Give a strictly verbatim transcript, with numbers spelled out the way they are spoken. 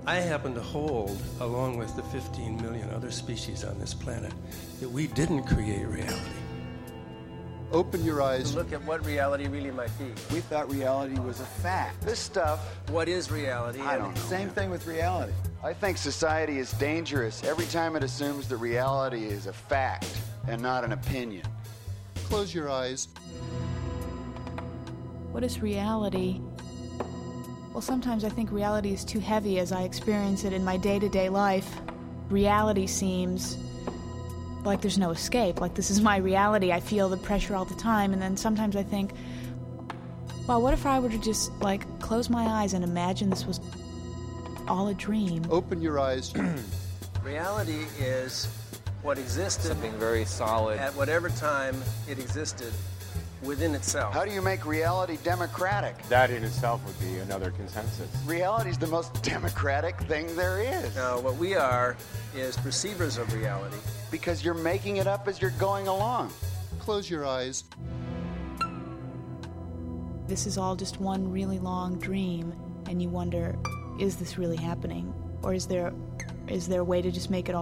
I happen to hold, along with the fifteen million other species on this planet, that we didn't create reality. Open your eyes. Look at what reality really might be. We thought reality was a fact. This stuff, What is reality? I don't know. Same thing with reality. I think society is dangerous every time it assumes that reality is a fact and not an opinion. Close your eyes. What is reality? Well, sometimes I think reality is too heavy as I experience it in my day-to-day life. Reality seems like there's no escape, like this is my reality. I feel the pressure all the time, and then sometimes I think, wow, what if I were to just, like, close my eyes and imagine this was all a dream? Open your eyes. Reality is what existed Something very solid. at whatever time it existed within itself. How do you make reality democratic? That in itself would be another consensus. Reality's the most democratic thing there is. Now, what we are is perceivers of reality. Because you're making it up as you're going along. Close your eyes. This is all just one really long dream, and you wonder, is this really happening? Or is there, is there a way to just make it all